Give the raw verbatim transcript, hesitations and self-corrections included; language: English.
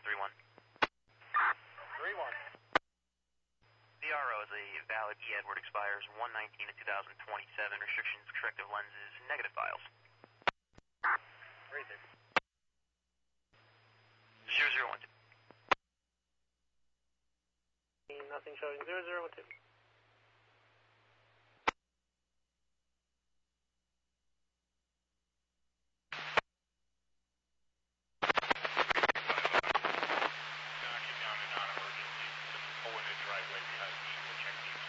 three one. three one. V R O is a valid E Edward, expires one nineteen of two thousand twenty-seven. Restrictions, corrective lenses, negative files. Raise it. zero zero one two. Nothing showing zero zero one two.